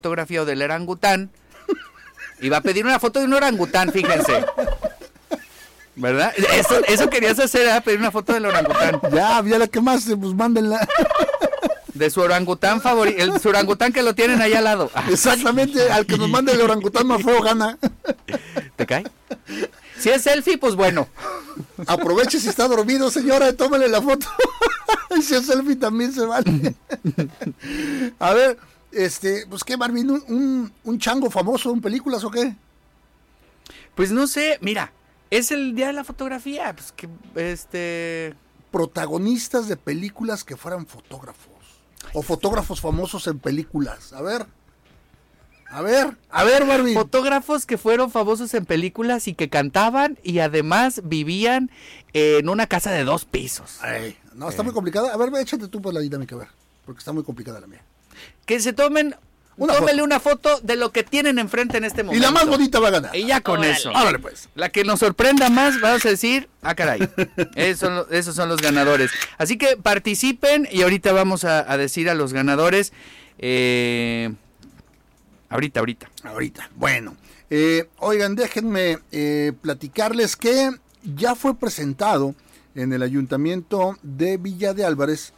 fotografía o del orangután y va a pedir una foto de un orangután, fíjense. ¿Verdad? Eso querías hacer, ¿eh? Pedir una foto del orangután. Ya la que más, pues mándenla. De su orangután favorito, su orangután que lo tienen ahí al lado. Exactamente, al que nos mande el orangután más feo gana. ¿Te cae? Si es selfie, pues bueno. Aproveche si está dormido, señora, y tómale la foto. Y si es selfie también se vale. A ver, pues qué, Marvin, un chango famoso en películas o qué? Pues no sé, mira, es el día de la fotografía, pues que protagonistas de películas que fueran fotógrafos. O fotógrafos famosos en películas. A ver, Marvin. Fotógrafos que fueron famosos en películas y que cantaban y además vivían en una casa de 2 pisos. Ay, no, está muy complicada. A ver, échate tú por la dinámica, a ver, porque está muy complicada la mía. Que se tómenle una foto de lo que tienen enfrente en este momento. Y la más bonita va a ganar. Y ya con eso. Órale, pues. La que nos sorprenda más, vamos a decir, caray. Esos son los ganadores. Así que participen y ahorita vamos a decir a los ganadores. Ahorita. Bueno, oigan, déjenme platicarles que ya fue presentado en el Ayuntamiento de Villa de Álvarez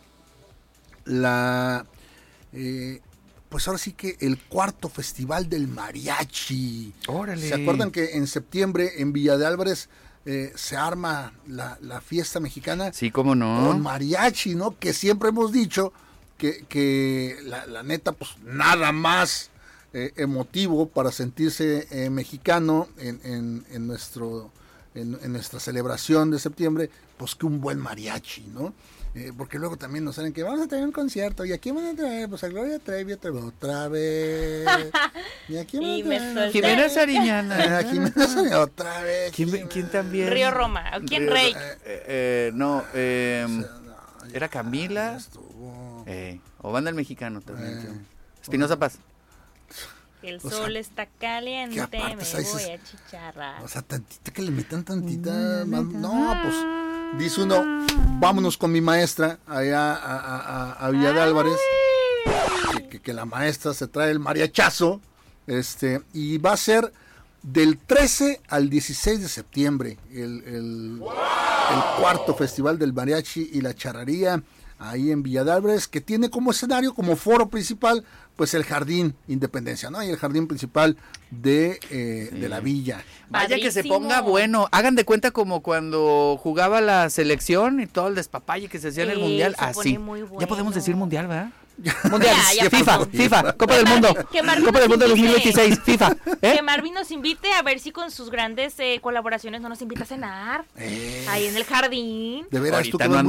pues ahora sí que el 4º Festival del Mariachi. ¡Órale! ¿Se acuerdan que en septiembre en Villa de Álvarez se arma la fiesta mexicana? Sí, cómo no. Con mariachi, ¿no? Que siempre hemos dicho que la neta, pues nada más emotivo para sentirse mexicano en nuestra celebración de septiembre, pues que un buen mariachi, ¿no? Porque luego también nos salen que vamos a tener un concierto, y aquí van a traer, pues a Gloria Trevi otra vez, y aquí van a traer Jimena Sariñana, Jimena Sariñana otra vez. ¿Quién también? Río Roma, ¿quién Rey? Era Camila, o Banda El Mexicano también. Espinosa Paz. El sol está caliente, me voy a chicharrar. O sea, tantita que le metan tantita más. No, pues dice uno, vámonos con mi maestra allá a Villa de Álvarez, que la maestra se trae el mariachazo, y va a ser del 13 al 16 de septiembre el 4º Festival del Mariachi y la Charrería ahí en Villa de Álvarez, que tiene como escenario, como foro principal, pues el Jardín Independencia, ¿no? Y el jardín principal de la villa. Vaya que se ponga bueno. Hagan de cuenta como cuando jugaba la selección y todo el despapalle que se hacía en el Mundial. Así. Bueno. Ya podemos decir Mundial, ¿verdad? Mundial, ya FIFA, Copa del Mundo. Copa del Mundo 2026, FIFA. Que Marvin nos invite a ver si con sus grandes colaboraciones no nos invita a cenar. Ahí en el jardín. De veras, ahorita no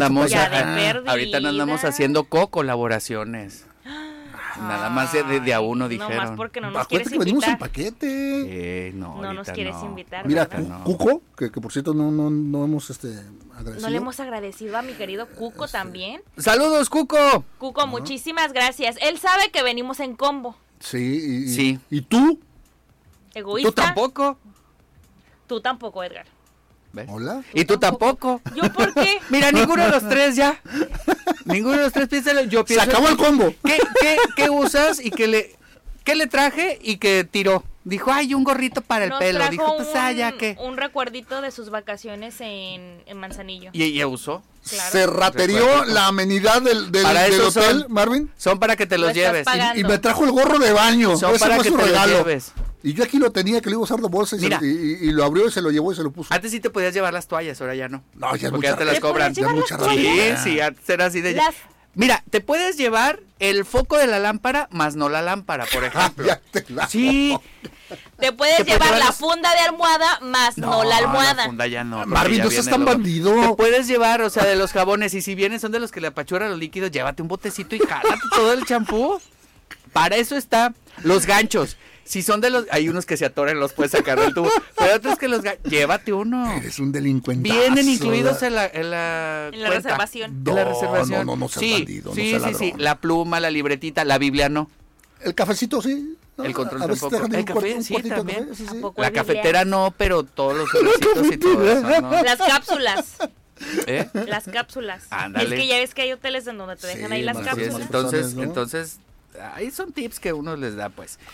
andamos haciendo colaboraciones. Nada más de a uno dijeron. No más porque no nos quieres invitar. Venimos en paquete. No nos quieres invitar. Mira, Cuco, que por cierto no hemos agradecido. No le hemos agradecido a mi querido Cuco también. ¡Saludos, Cuco! Cuco, muchísimas gracias. Él sabe que venimos en combo. Sí. Sí. ¿Y tú? Egoísta. ¿Tú tampoco? Tú tampoco, Edgar. ¿Ves? Hola. ¿Y tú tampoco? ¿Yo por qué? Mira, ninguno de los tres ya. Ninguno de los tres piensa. Yo pienso. Se acabó el combo. ¿Qué usas? Y qué le traje y que tiró. Dijo, un gorrito para el pelo. Trajo dijo, pues ya que. Un recuerdito de sus vacaciones en Manzanillo. ¿Y ella usó? Claro. Se raterió la amenidad del hotel, Marvin. Son para que te los lleves. Y me trajo el gorro de baño. Son para que te los lleves. Y yo aquí lo tenía, que le iba a usar de bolsa y lo abrió y se lo llevó y se lo puso. Antes sí te podías llevar las toallas, ahora ya no. No, ya porque ya te las cobran. Ya mucha Sí, antes era así de... Mira, te puedes llevar el foco de la lámpara, más no la lámpara, por ejemplo. Sí. Te puedes llevar la funda de almohada, más no la almohada. La funda ya no. Marvin, no seas tan bandido. Te puedes llevar, o sea, de los jabones, y si vienen son de los que le apachurran los líquidos, llévate un botecito y jálate todo el champú. Para eso está. Los ganchos. Si son de los... Hay unos que se atoran, los puedes sacar del tubo. Pero otros que llévate uno. Eres un delincuente. Vienen incluidos en la reservación. No, en la reservación. No seas bandido. Sí. La pluma, la libretita, la Biblia no. El cafecito sí. El control tampoco. El café sí también. La cafetera no, pero todos los sobrecitos y todo eso, ¿no? Las cápsulas. Las cápsulas. Ándale. Es que ya ves que hay hoteles en donde te dejan ahí las cápsulas. Entonces ahí son tips que uno les da, pues.